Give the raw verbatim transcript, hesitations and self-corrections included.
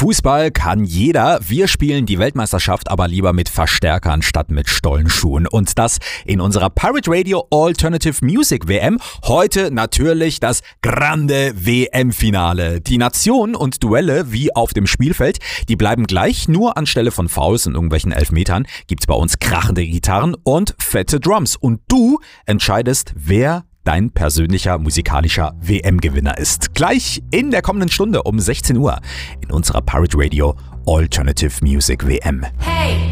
Fußball kann jeder. Wir spielen die Weltmeisterschaft aber lieber mit Verstärkern statt mit Stollenschuhen. Und das in unserer Pirate Radio Alternative Music W M. Heute natürlich das Grande W M-Finale. Die Nationen und Duelle wie auf dem Spielfeld, die bleiben gleich. Nur anstelle von Fouls und irgendwelchen Elfmetern gibt's bei uns krachende Gitarren und fette Drums. Und du entscheidest, wer dein persönlicher musikalischer W M-Gewinner ist. Gleich in der kommenden Stunde um sechzehn Uhr in unserer Pirate Radio Alternative Music W M. Hey!